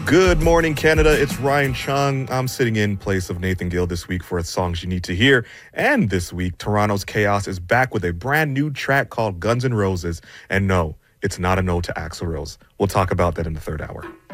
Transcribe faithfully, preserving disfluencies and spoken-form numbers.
Good morning, Canada. It's Ryan Chung. I'm sitting in place of Nathan Gill this week for Songs You Need to Hear. And this week, Toronto's Chaos is back with a brand new track called Guns N' Roses. And no, it's not a no to Axl Rose. We'll talk about that in the third hour.